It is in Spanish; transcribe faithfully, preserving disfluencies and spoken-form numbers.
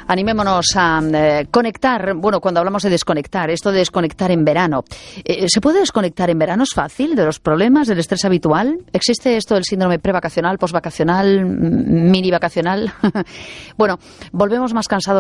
Animémonos a eh, conectar. Bueno, cuando hablamos de desconectar, esto de desconectar en verano, eh, ¿se puede desconectar en verano? ¿Es fácil de los problemas, del estrés habitual? ¿Existe esto del síndrome prevacacional, posvacacional, mini vacacional? Bueno, volvemos más cansados